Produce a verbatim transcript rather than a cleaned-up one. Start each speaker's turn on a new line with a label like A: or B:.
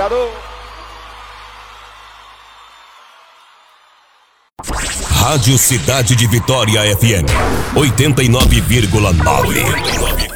A: Parou.
B: Rádio Cidade de Vitória F M oitenta e nove vírgula nove.